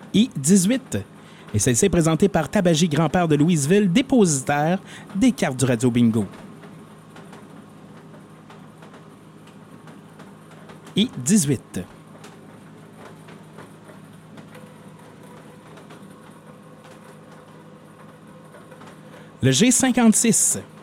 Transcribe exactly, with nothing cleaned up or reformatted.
I dix-huit. Et celle-ci est présentée par Tabagie Grand-Père de Louisville, dépositaire des cartes du Radio Bingo. I dix-huit. Le G cinquante-six.